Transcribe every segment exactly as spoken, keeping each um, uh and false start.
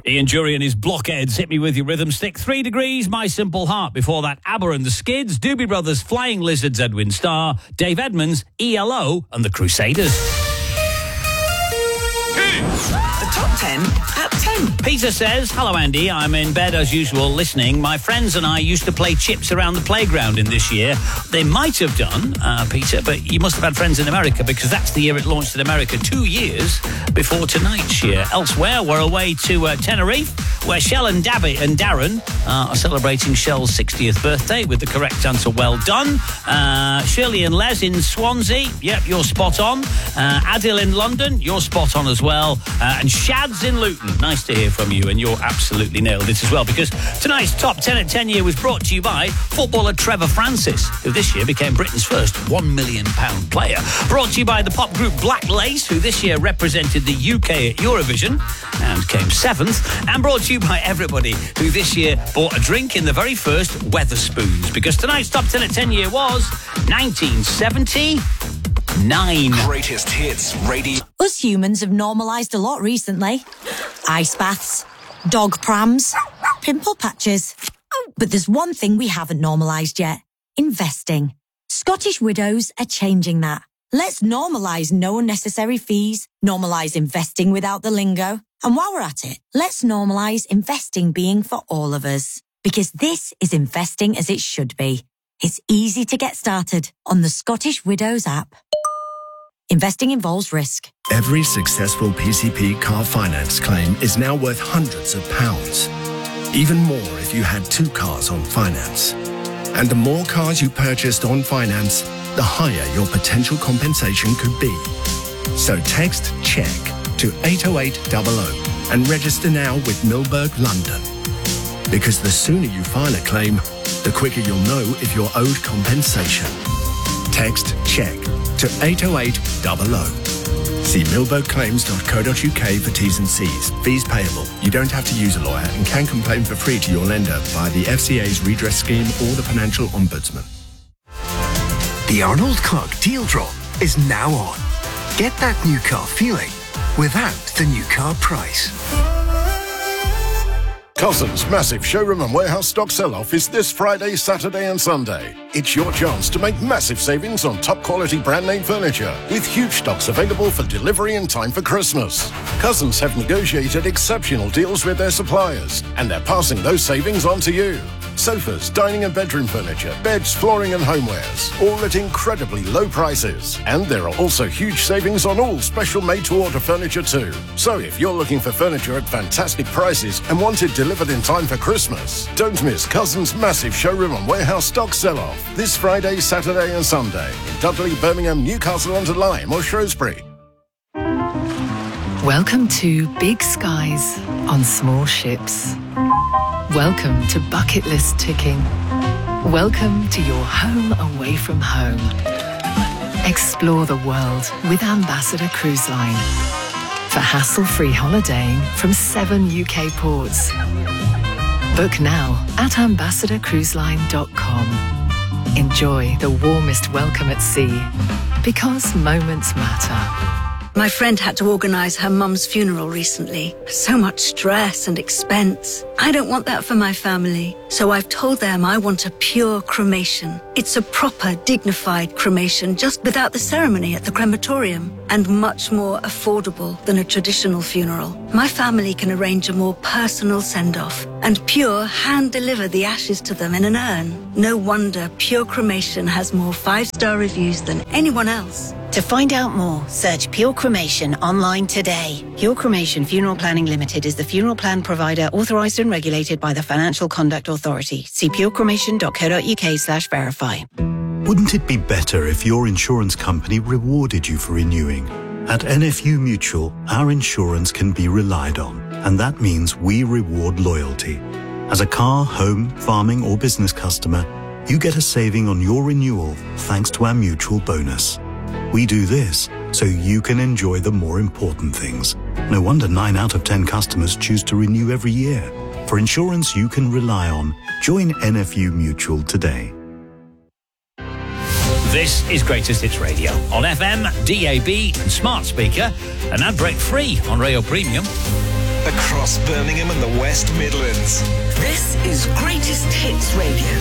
Ian Jury and his Blockheads, Hit Me With Your Rhythm Stick. Three Degrees, My Simple Heart. Before that, ABBA and the Skids, Doobie Brothers, Flying Lizards, Edwin Starr, Dave Edmunds, E L O and the Crusaders. The top ten at ten. Peter says, hello Andy, I'm in bed as usual listening. My friends and I used to play chips around the playground in this year. They might have done, uh, Peter, but you must have had friends in America because that's the year it launched in America, two years before tonight's year. Elsewhere, we're away to uh, Tenerife, where Shell and Dabby and Darren uh, are celebrating Shell's sixtieth birthday with the correct answer well done. Uh, Shirley and Les in Swansea, yep, you're spot on. Uh, Adil in London, you're spot on as well. Uh, and Shad's in Luton, nice to hear from you, and you're absolutely nailed it as well, because tonight's Top ten at ten year was brought to you by footballer Trevor Francis, who this year became Britain's first one million pound player. Brought to you by the pop group Black Lace, who this year represented the U K at Eurovision and came seventh. And brought to you by everybody who this year bought a drink in the very first Wetherspoons, because tonight's Top ten at ten year was nineteen seventy-nine. Greatest hits radio. Us humans have normalised a lot recently. Ice baths, dog prams, pimple patches. But there's one thing we haven't normalised yet. Investing. Scottish Widows are changing that. Let's normalise no unnecessary fees, normalise investing without the lingo. And while we're at it, let's normalise investing being for all of us. Because this is investing as it should be. It's easy to get started on the Scottish Widows app. Investing involves risk. Every successful P C P car finance claim is now worth hundreds of pounds. Even more if you had two cars on finance. And the more cars you purchased on finance, the higher your potential compensation could be. So text CHECK to eight oh eight hundred and register now with Milberg London. Because the sooner you file a claim, the quicker you'll know if you're owed compensation. Text CHECK to eight oh eight hundred. See milberg claims dot co dot uk for T's and C's. Fees payable. You don't have to use a lawyer and can complain for free to your lender via the F C A's redress scheme or the Financial Ombudsman. The Arnold Clark Deal Drop is now on. Get that new car feeling without the new car price. Cousins' massive showroom and warehouse stock sell-off is this Friday, Saturday and Sunday. It's your chance to make massive savings on top-quality brand-name furniture with huge stocks available for delivery in time for Christmas. Cousins have negotiated exceptional deals with their suppliers, and they're passing those savings on to you. Sofas, dining and bedroom furniture, beds, flooring and homewares, all at incredibly low prices. And there are also huge savings on all special made-to-order furniture too. So if you're looking for furniture at fantastic prices and want it delivered in time for Christmas, don't miss Cousins' massive showroom and warehouse stock sell-off this Friday, Saturday and Sunday in Dudley, Birmingham, Newcastle-under-Lyme or Shrewsbury. Welcome to big skies on small ships. Welcome to bucket list ticking. Welcome to your home away from home. Explore the world with Ambassador Cruise Line. For hassle-free holidaying from seven U K ports. Book now at ambassador cruise line dot com. Enjoy the warmest welcome at sea, because moments matter. My friend had to organise her mum's funeral recently. So much stress and expense. I don't want that for my family. So I've told them I want a pure cremation. It's a proper, dignified cremation, just without the ceremony at the crematorium. And much more affordable than a traditional funeral. My family can arrange a more personal send-off. And Pure hand-deliver the ashes to them in an urn. No wonder Pure Cremation has more five-star reviews than anyone else. To find out more, search Pure Cremation online today. Pure Cremation Funeral Planning Limited is the funeral plan provider authorised and regulated by the Financial Conduct Authority. See pure cremation dot co dot uk slash verify. Wouldn't it be better if your insurance company rewarded you for renewing? At N F U Mutual, our insurance can be relied on, and that means we reward loyalty. As a car, home, farming or business customer, you get a saving on your renewal thanks to our mutual bonus. We do this so you can enjoy the more important things. No wonder nine out of ten customers choose to renew every year. For insurance you can rely on, join N F U Mutual today. This is Greatest Hits Radio on F M, D A B and smart speaker, and ad break free on Rayo Premium. across Birmingham and the West Midlands. This is Greatest Hits Radio.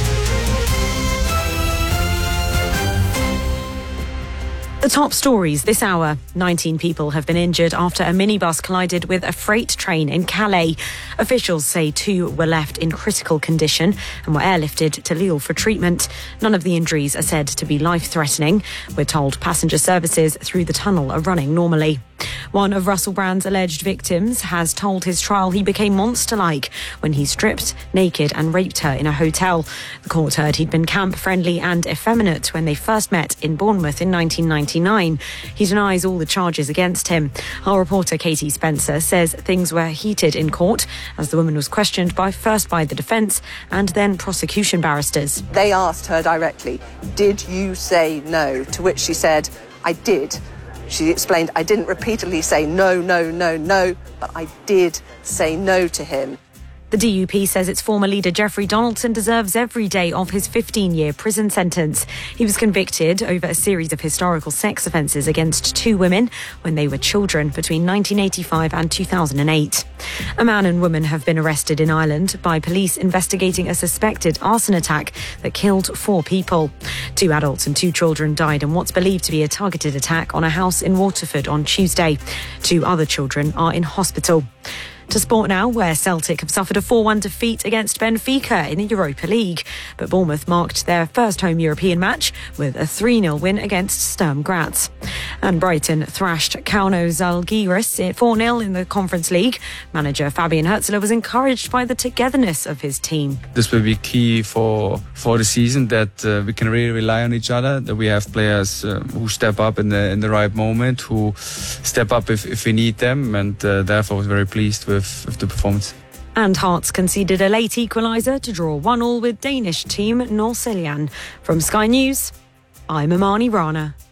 The top stories this hour. nineteen people have been injured after a minibus collided with a freight train in Calais. Officials say two were left in critical condition and were airlifted to Lille for treatment. None of the injuries are said to be life-threatening. We're told passenger services through the tunnel are running normally. One of Russell Brand's alleged victims has told his trial he became monster-like when he stripped naked and raped her in a hotel. The court heard he'd been camp-friendly and effeminate when they first met in Bournemouth in nineteen ninety-nine. He denies all the charges against him. Our reporter Katie Spencer says things were heated in court as the woman was questioned by first by the defence and then prosecution barristers. They asked her directly, "Did you say no?" To which she said, "I did." She explained, "I didn't repeatedly say no, no, no, no, but I did say no to him." The D U P says its former leader Jeffrey Donaldson deserves every day of his fifteen-year prison sentence. He was convicted over a series of historical sex offences against two women when they were children between nineteen eighty-five and two thousand eight. A man and woman have been arrested in Ireland by police investigating a suspected arson attack that killed four people. Two adults and two children died in what's believed to be a targeted attack on a house in Waterford on Tuesday. Two other children are in hospital. To sport now, where Celtic have suffered a four one defeat against Benfica in the Europa League. But Bournemouth marked their first home European match with a three nil win against Sturm Graz. And Brighton thrashed Kauno Žalgiris four nil in the Conference League. Manager Fabian Herzler was encouraged by the togetherness of his team. This will be key for, for the season, that uh, we can really rely on each other, that we have players uh, who step up in the in the right moment, who step up if, if we need them, and uh, therefore I was very pleased with With, with the performance. And Hearts conceded a late equaliser to draw one all with Danish team Nordsjælland. From Sky News, I'm Imani Rana.